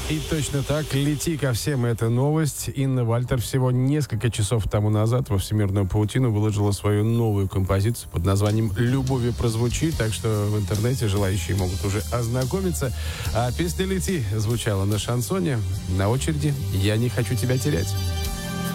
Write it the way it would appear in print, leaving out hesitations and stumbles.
И точно так, лети ко всем, эта новость. Инна Вальтер всего несколько часов тому назад во «Всемирную паутину» выложила свою новую композицию под названием «Любовью прозвучи», так что в интернете желающие могут уже ознакомиться. А песня «Лети» звучала на шансоне. На очереди «Я не хочу тебя терять».